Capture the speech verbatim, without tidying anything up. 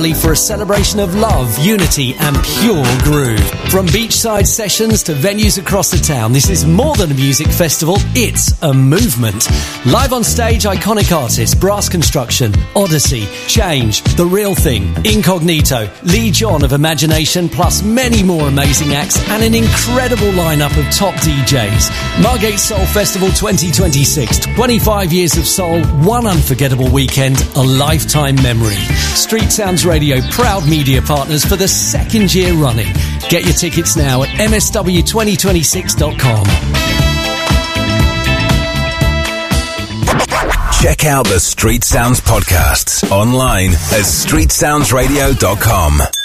for a celebration of love, unity and pure groove. From beachside sessions to venues across the town, this is more than a music festival, it's a movement. Live on stage, iconic artists, Brass Construction, Odyssey, Change, The Real Thing, Incognito, Lee John of Imagination, plus many more amazing acts and an incredible lineup of top D Js. Margate Soul Festival twenty twenty-six, twenty-five years of soul, one unforgettable weekend, a lifetime memory. Street Sounds Radio, proud media partners for the second year running. Get your tickets now at m s w twenty twenty-six dot com. Check out the Street Sounds podcasts online at street sounds radio dot com.